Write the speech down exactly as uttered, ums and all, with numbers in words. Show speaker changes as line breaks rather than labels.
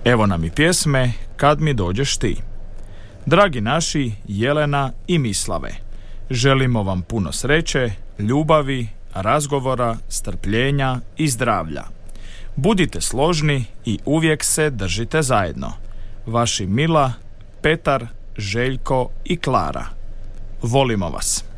Evo nam i pjesme Kad mi dođeš ti. Dragi naši Jelena i Mislave, želimo vam puno sreće, ljubavi, razgovora, strpljenja i zdravlja. Budite složni i uvijek se držite zajedno. Vaši Mila, Petar, Željko i Klara. Volimo vas.